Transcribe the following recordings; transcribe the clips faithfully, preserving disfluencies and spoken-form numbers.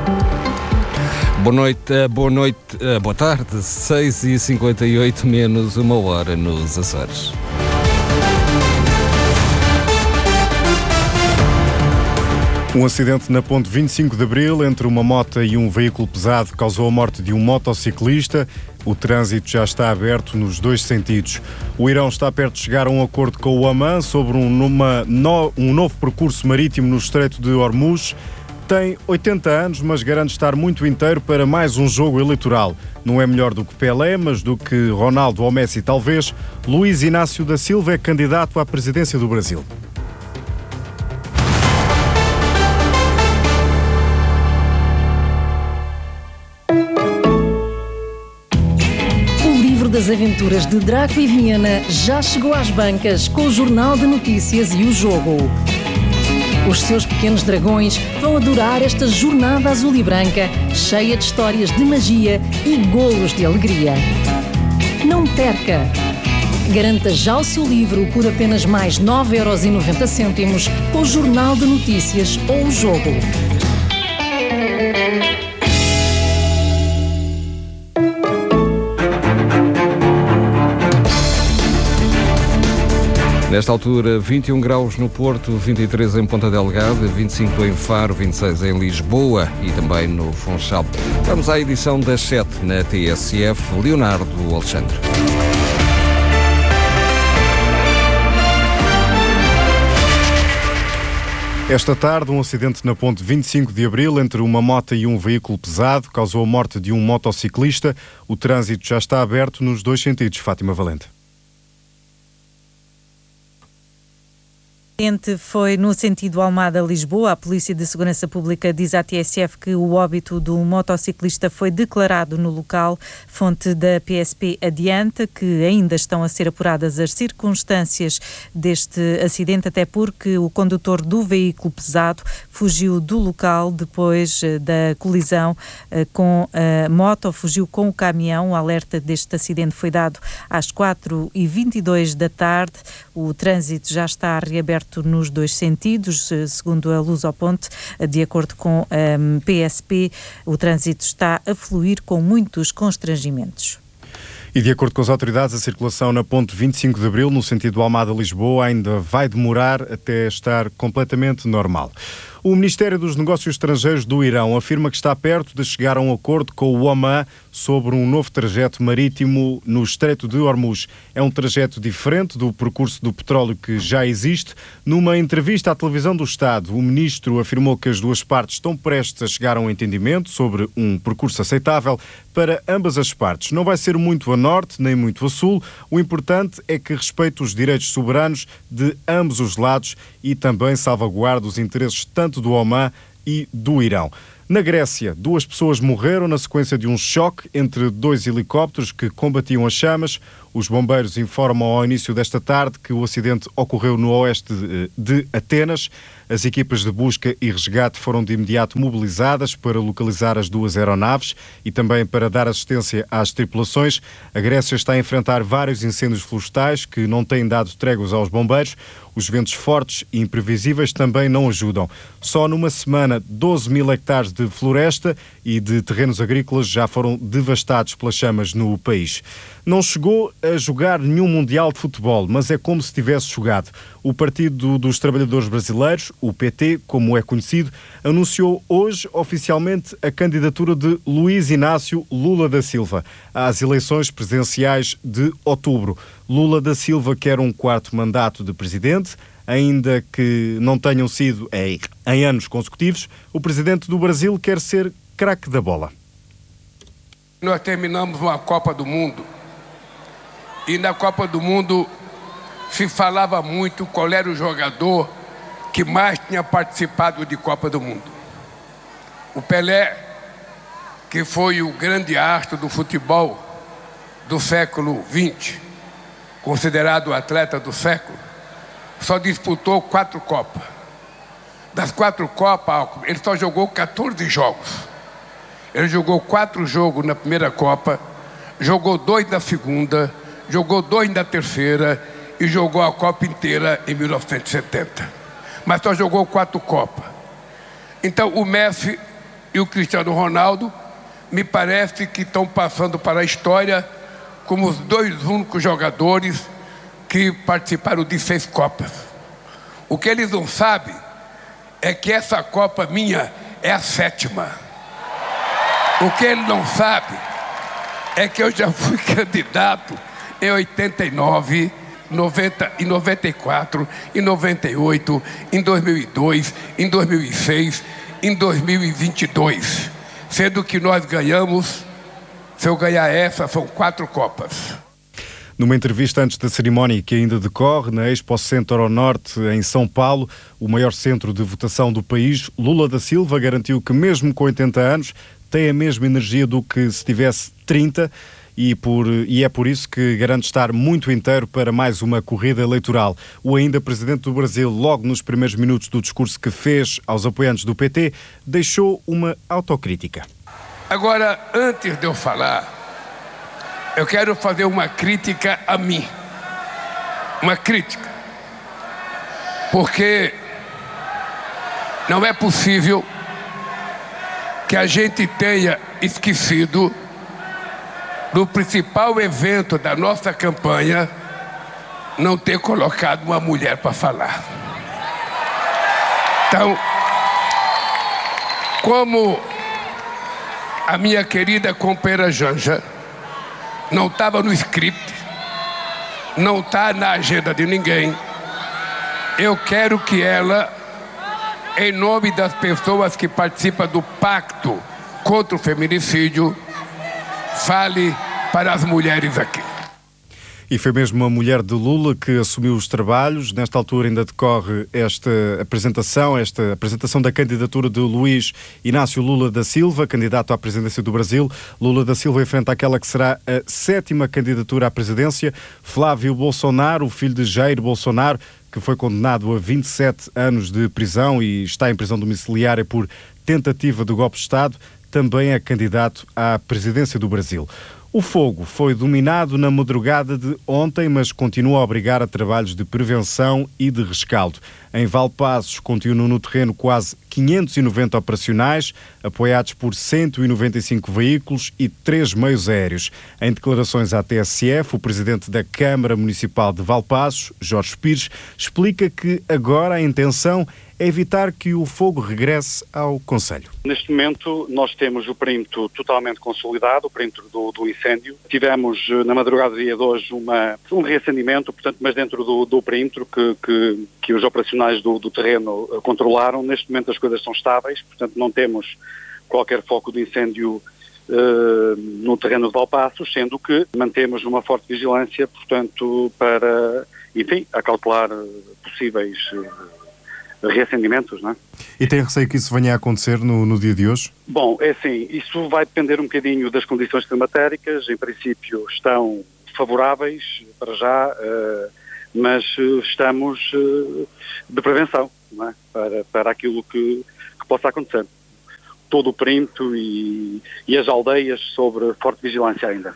Boa noite, boa noite, boa tarde, seis e cinquenta e oito menos uma hora nos Açores. Um acidente na ponte vinte e cinco de Abril entre uma moto e um veículo pesado causou a morte de um motociclista. O trânsito já está aberto nos dois sentidos. O Irão está perto de chegar a um acordo com o Omã sobre um, uma, no, um novo percurso marítimo no Estreito de Hormuz. Tem oitenta anos, mas garante estar muito inteiro para mais um jogo eleitoral. Não é melhor do que Pelé, mas do que Ronaldo ou Messi, talvez. Luís Inácio da Silva é candidato à presidência do Brasil. O livro das aventuras de Draco e Viena já chegou às bancas com o Jornal de Notícias e o Jogo. Os seus pequenos dragões vão adorar esta jornada azul e branca, cheia de histórias de magia e golos de alegria. Não perca! Garanta já o seu livro por apenas mais nove euros e noventa cêntimos com o Jornal de Notícias ou o Jogo. Nesta altura, vinte e um graus no Porto, vinte e três em Ponta Delgada, vinte e cinco em Faro, vinte e seis em Lisboa e também no Funchal. Vamos à edição das sete na T S F. Leonardo Alexandre. Esta tarde, um acidente na ponte vinte e cinco de Abril entre uma moto e um veículo pesado causou a morte de um motociclista. O trânsito já está aberto nos dois sentidos. Fátima Valente. O acidente foi no sentido Almada-Lisboa. A Polícia de Segurança Pública diz à T S F que o óbito do motociclista foi declarado no local. Fonte da P S P adianta que ainda estão a ser apuradas as circunstâncias deste acidente, até porque o condutor do veículo pesado fugiu do local depois da colisão com a moto, fugiu com o caminhão. O alerta deste acidente foi dado às quatro e vinte e dois da tarde. O trânsito já está reaberto nos dois sentidos, segundo a Lusoponte. De acordo com a P S P, o trânsito está a fluir com muitos constrangimentos. E de acordo com as autoridades, a circulação na ponte vinte e cinco de Abril, no sentido Almada-Lisboa, ainda vai demorar até estar completamente normal. O Ministério dos Negócios Estrangeiros do Irão afirma que está perto de chegar a um acordo com o Omã sobre um novo trajeto marítimo no Estreito de Hormuz. É um trajeto diferente do percurso do petróleo que já existe. Numa entrevista à televisão do Estado, o ministro afirmou que as duas partes estão prestes a chegar a um entendimento sobre um percurso aceitável para ambas as partes. Não vai ser muito a norte nem muito a sul. O importante é que respeite os direitos soberanos de ambos os lados e também salvaguarde os interesses tanto do Omã e do Irão. Na Grécia, duas pessoas morreram na sequência de um choque entre dois helicópteros que combatiam as chamas. Os bombeiros informam ao início desta tarde que o acidente ocorreu no oeste de Atenas. As equipas de busca e resgate foram de imediato mobilizadas para localizar as duas aeronaves e também para dar assistência às tripulações. A Grécia está a enfrentar vários incêndios florestais que não têm dado tréguas aos bombeiros. Os ventos fortes e imprevisíveis também não ajudam. Só numa semana, doze mil hectares de floresta e de terrenos agrícolas já foram devastados pelas chamas no país. Não chegou a jogar nenhum Mundial de Futebol, mas é como se tivesse jogado. O Partido dos Trabalhadores Brasileiros, o P T, como é conhecido, anunciou hoje oficialmente a candidatura de Luís Inácio Lula da Silva às eleições presidenciais de outubro. Lula da Silva quer um quarto mandato de presidente, ainda que não tenham sido em, em anos consecutivos. O presidente do Brasil quer ser craque da bola. Nós terminamos uma Copa do Mundo e na Copa do Mundo se falava muito qual era o jogador que mais tinha participado de Copa do Mundo. O Pelé, que foi o grande astro do futebol do século vinte, considerado o atleta do século, só disputou quatro Copas. Das quatro Copas, ele só jogou quatorze jogos. Ele jogou quatro jogos na primeira Copa, jogou dois na segunda, jogou dois na terceira e jogou a Copa inteira em mil novecentos e setenta. Mas só jogou quatro Copas. Então o Messi e o Cristiano Ronaldo, me parece que estão passando para a história como os dois únicos jogadores que participaram de seis Copas. O que eles não sabem é que essa Copa minha é a sétima. O que ele não sabe é que eu já fui candidato em oitenta e nove, noventa, em noventa e quatro, em noventa e oito, em dois mil e dois, em dois mil e seis, em dois mil e vinte e dois. Sendo que nós ganhamos, se eu ganhar essa, são quatro Copas. Numa entrevista antes da cerimónia que ainda decorre na Expo Center ao Norte, em São Paulo, o maior centro de votação do país, Lula da Silva garantiu que mesmo com oitenta anos tem a mesma energia do que se tivesse trinta e, por, e é por isso que garante estar muito inteiro para mais uma corrida eleitoral. O ainda Presidente do Brasil, logo nos primeiros minutos do discurso que fez aos apoiantes do P T, deixou uma autocrítica. Agora, antes de eu falar, eu quero fazer uma crítica a mim. Uma crítica. Porque não é possível que a gente tenha esquecido do principal evento da nossa campanha não ter colocado uma mulher para falar. Então, como a minha querida companheira Janja não estava no script, não está na agenda de ninguém, eu quero que ela, em nome das pessoas que participam do pacto contra o feminicídio, fale para as mulheres aqui. E foi mesmo a mulher de Lula que assumiu os trabalhos. Nesta altura ainda decorre esta apresentação, esta apresentação da candidatura de Luís Inácio Lula da Silva, candidato à presidência do Brasil. Lula da Silva enfrenta aquela que será a sétima candidatura à presidência. Flávio Bolsonaro, o filho de Jair Bolsonaro, que foi condenado a vinte e sete anos de prisão e está em prisão domiciliária por tentativa de golpe de Estado, também é candidato à presidência do Brasil. O fogo foi dominado na madrugada de ontem, mas continua a obrigar a trabalhos de prevenção e de rescaldo. Em Valpaços continuam no terreno quase quinhentos e noventa operacionais, apoiados por cento e noventa e cinco veículos e três meios aéreos. Em declarações à T S F, o presidente da Câmara Municipal de Valpaços, Jorge Pires, explica que agora a intenção é evitar que o fogo regresse ao concelho. Neste momento nós temos o perímetro totalmente consolidado, o perímetro do, do incêndio. Tivemos na madrugada do dia de hoje uma, um reacendimento, portanto, mas dentro do, do perímetro que, que, que os operacionais do, do terreno controlaram. Neste momento as coisas são estáveis, portanto não temos qualquer foco de incêndio uh, no terreno de Valpaços, sendo que mantemos uma forte vigilância, portanto, para, enfim, acautelar possíveis uh, reacendimentos, não é? E tem receio que isso venha a acontecer no, no dia de hoje? Bom, é assim, isso vai depender um bocadinho das condições climatéricas. Em princípio estão favoráveis para já, uh, mas uh, estamos uh, de prevenção, não é? para, para aquilo que, que possa acontecer. Todo o perímetro e, e as aldeias sobre forte vigilância ainda.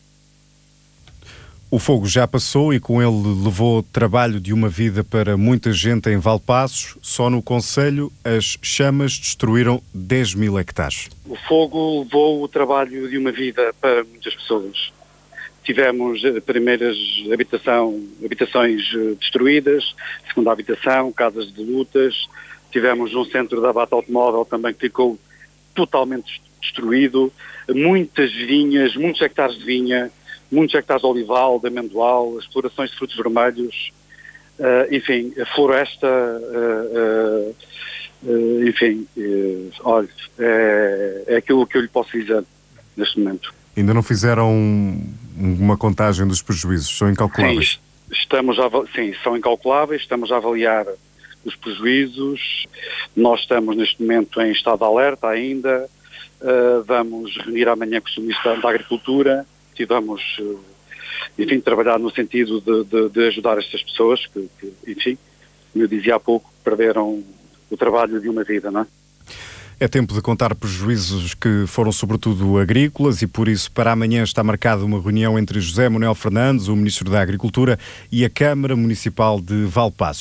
O fogo já passou e com ele levou trabalho de uma vida para muita gente em Valpaços. Só no concelho as chamas destruíram dez mil hectares. O fogo levou o trabalho de uma vida para muitas pessoas. Tivemos primeiras habitação, habitações destruídas, segunda habitação, casas de lutas. Tivemos um centro de abate automóvel também que ficou totalmente destruído. Muitas vinhas, muitos hectares de vinha, muitos hectares de olival, de amendoal, explorações de frutos vermelhos, uh, enfim, a floresta, uh, uh, uh, enfim, uh, olha, é, é aquilo que eu lhe posso dizer neste momento. Ainda não fizeram uma contagem dos prejuízos? São incalculáveis? Sim, estamos a, sim, são incalculáveis, estamos a avaliar os prejuízos, nós estamos neste momento em estado de alerta ainda, uh, vamos reunir amanhã com o Ministro da Agricultura, e vamos, enfim, trabalhar no sentido de, de, de ajudar estas pessoas que, que, enfim, como eu dizia há pouco, perderam o trabalho de uma vida, não é? É tempo de contar prejuízos que foram sobretudo agrícolas e por isso para amanhã está marcada uma reunião entre José Manuel Fernandes, o Ministro da Agricultura, e a Câmara Municipal de Valpaços.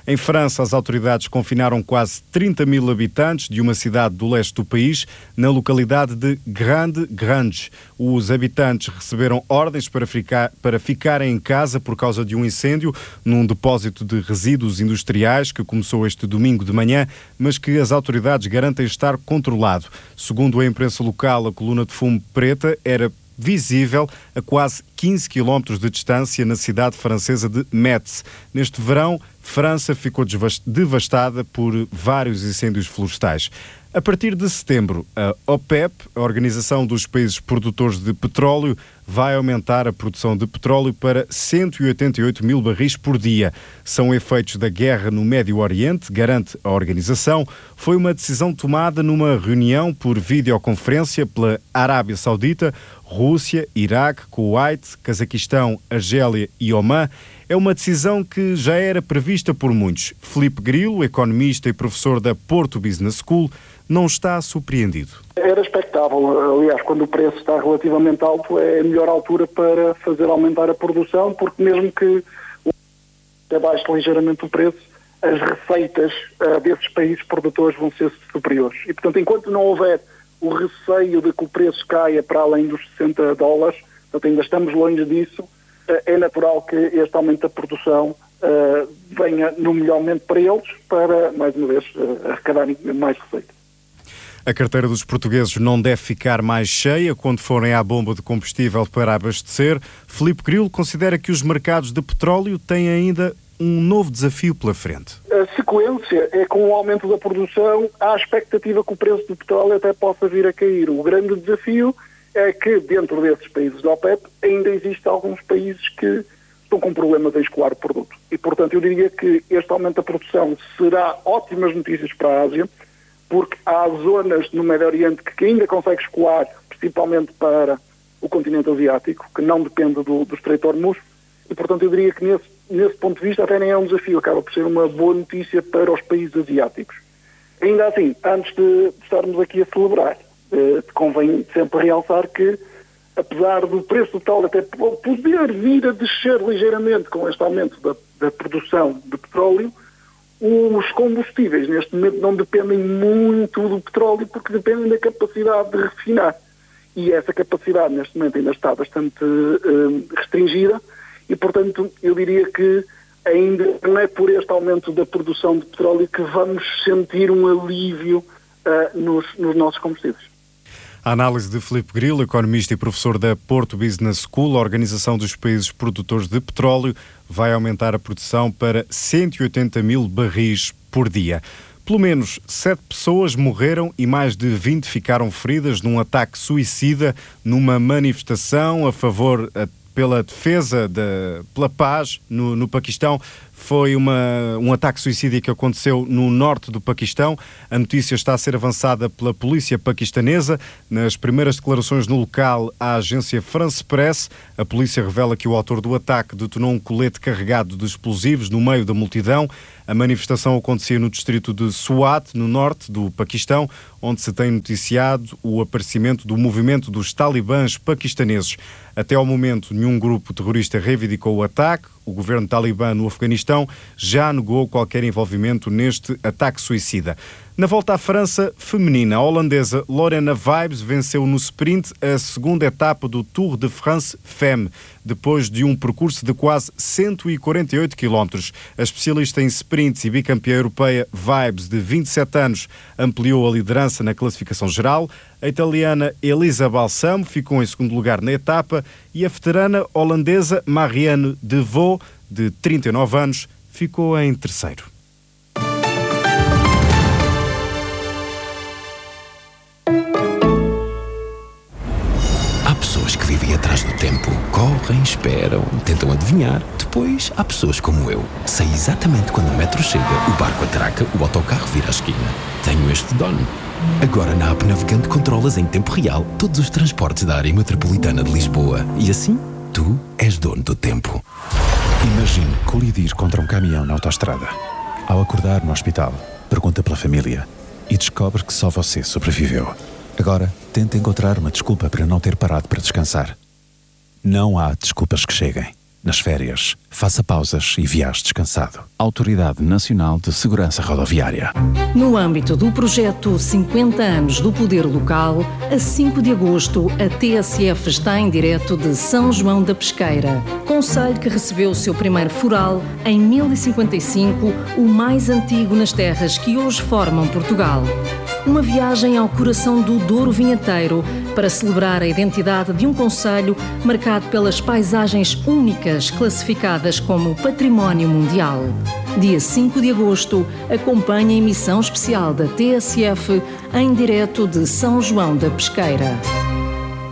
Em França, as autoridades confinaram quase trinta mil habitantes de uma cidade do leste do país, na localidade de Grande Grange. Os habitantes receberam ordens para ficar, para ficarem em casa por causa de um incêndio num depósito de resíduos industriais que começou este domingo de manhã, mas que as autoridades garantem estar controlado. Segundo a imprensa local, a coluna de fumo preta era visível a quase quinze quilómetros de distância na cidade francesa de Metz. Neste verão, França ficou devastada por vários incêndios florestais. A partir de setembro, a OPEP, a Organização dos Países Produtores de Petróleo, vai aumentar a produção de petróleo para cento e oitenta e oito mil barris por dia. São efeitos da guerra no Médio Oriente, garante a organização. Foi uma decisão tomada numa reunião por videoconferência pela Arábia Saudita, Rússia, Iraque, Kuwait, Cazaquistão, Argélia e Omã. É uma decisão que já era prevista por muitos. Filipe Grilo, economista e professor da Porto Business School, não está surpreendido. Era expectável. Aliás, quando o preço está relativamente alto, é a melhor altura para fazer aumentar a produção, porque mesmo que abaixe ligeiramente o preço, as receitas uh, desses países produtores vão ser superiores. E, portanto, enquanto não houver o receio de que o preço caia para além dos sessenta dólares, portanto, ainda estamos longe disso, uh, é natural que este aumento da produção uh, venha no melhor momento para eles, para, mais uma vez, uh, arrecadarem mais receita. A carteira dos portugueses não deve ficar mais cheia quando forem à bomba de combustível para abastecer. Filipe Grilo considera que os mercados de petróleo têm ainda um novo desafio pela frente. A sequência é com o aumento da produção, há a expectativa que o preço do petróleo até possa vir a cair. O grande desafio é que dentro desses países da OPEP ainda existem alguns países que estão com problemas em escoar o produto. E, portanto, eu diria que este aumento da produção será ótimas notícias para a Ásia, porque há zonas no Médio Oriente que ainda consegue escoar, principalmente para o continente asiático, que não depende do, do Estreito de Hormuz, e portanto eu diria que nesse, nesse ponto de vista até nem é um desafio, acaba por ser uma boa notícia para os países asiáticos. Ainda assim, antes de estarmos aqui a celebrar, eh, convém sempre realçar que, apesar do preço total até poder vir a descer ligeiramente com este aumento da, da produção de petróleo, os combustíveis neste momento não dependem muito do petróleo porque dependem da capacidade de refinar. E essa capacidade neste momento ainda está bastante uh, restringida e, portanto, eu diria que ainda não é por este aumento da produção de petróleo que vamos sentir um alívio uh, nos, nos nossos combustíveis. A análise de Filipe Grilo, economista e professor da Porto Business School, a Organização dos Países Produtores de Petróleo, vai aumentar a produção para cento e oitenta mil barris por dia. Pelo menos sete pessoas morreram e mais de vinte ficaram feridas num ataque suicida numa manifestação a favor pela defesa de, pela paz no, no Paquistão. Foi uma, um ataque suicida que aconteceu no norte do Paquistão. A notícia está a ser avançada pela polícia paquistanesa. Nas primeiras declarações no local à agência France Press, a polícia revela que o autor do ataque detonou um colete carregado de explosivos no meio da multidão. A manifestação acontecia no distrito de Swat, no norte do Paquistão, onde se tem noticiado o aparecimento do movimento dos talibãs paquistaneses. Até ao momento, nenhum grupo terrorista reivindicou o ataque. O governo talibã no Afeganistão já negou qualquer envolvimento neste ataque suicida. Na volta à França feminina, a holandesa Lorena Wiebes venceu no sprint a segunda etapa do Tour de France Femme, depois de um percurso de quase cento e quarenta e oito quilómetros. A especialista em sprints e bicampeã europeia Wiebes, de vinte e sete anos, ampliou a liderança na classificação geral. A italiana Elisa Balsamo ficou em segundo lugar na etapa e a veterana holandesa Marianne de Vaux, de trinta e nove anos, ficou em terceiro. Há pessoas que vivem atrás do tempo, correm, esperam, tentam adivinhar. Depois há pessoas como eu. Sei exatamente quando o metro chega, o barco atraca, o autocarro vira à esquina. Tenho este dono. Agora na app Navegante controlas em tempo real todos os transportes da área metropolitana de Lisboa. E assim, tu és dono do tempo. Imagine colidir contra um caminhão na autoestrada. Ao acordar no hospital, pergunta pela família e descobre que só você sobreviveu. Agora, tenta encontrar uma desculpa para não ter parado para descansar. Não há desculpas que cheguem. nas férias, faça pausas e viaje descansado. Autoridade Nacional de Segurança Rodoviária. No âmbito do projeto cinquenta anos do Poder Local, a cinco de agosto, a T S F está em direto de São João da Pesqueira, concelho que recebeu o seu primeiro foral em mil e cinquenta e cinco, o mais antigo nas terras que hoje formam Portugal. Uma viagem ao coração do Douro Vinheteiro para celebrar a identidade de um concelho marcado pelas paisagens únicas classificadas como Património Mundial. Dia cinco de agosto, acompanhe a emissão especial da T S F em direto de São João da Pesqueira.